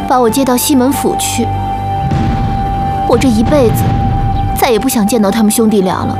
把我接到西门府去。我这一辈子再也不想见到他们兄弟俩了。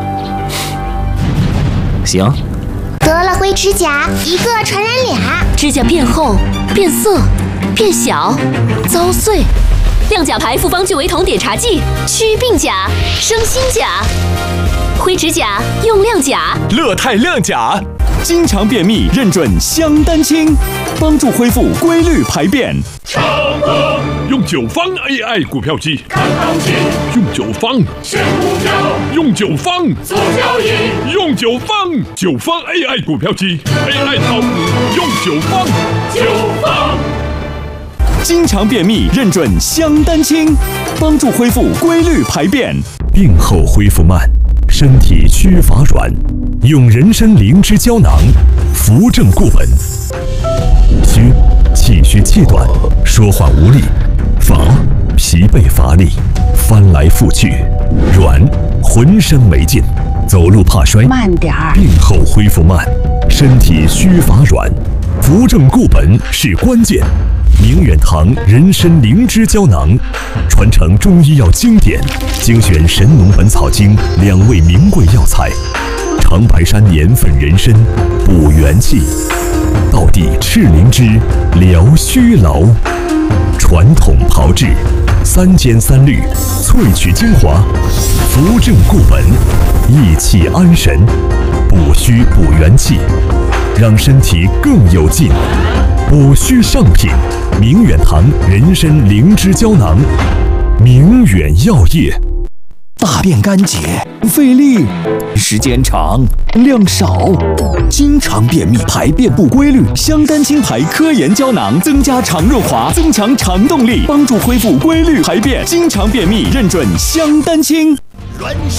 行， 得了灰指甲，一个传染俩。 指甲变厚、变色、变小、遭碎。亮甲牌复方聚维酮碘茶剂，祛病甲、生新甲。灰指甲用亮甲， 乐泰亮甲，经常便秘认准香丹清，帮助恢复规律排便。 成功用9方 AI 股票机，看行情；用9方选股票，用9方做交易，用9方9方 AI 股票机 ，AI 炒股用9方9方。 经常便秘认准香丹清，帮助恢复规律排便。 病后恢复慢，身体缺乏软，用人参灵芝胶囊，扶正固本。虚，气虚气短，说话无力；乏，疲惫乏力，翻来覆去；软，浑身没劲，走路怕摔。 慢点儿。 病后恢复慢，身体虚乏软，扶正固本是关键。明远堂人参灵芝胶囊，传承中医药经典，精选《神农本草经》2味名贵药材，长白山年份人参补元气，道地赤灵芝疗虚劳，传统炮制3尖3滤萃取精华，扶正固本，益气安神，补虚补元气，让身体更有劲。补虚上品，明远堂人参灵芝胶囊，明远药业。 大便干结，费力，时间长，量少，经常便秘，排便不规律。香丹清牌科研胶囊增加肠润滑，增强肠动力，帮助恢复规律排便。经常便秘认准香丹清。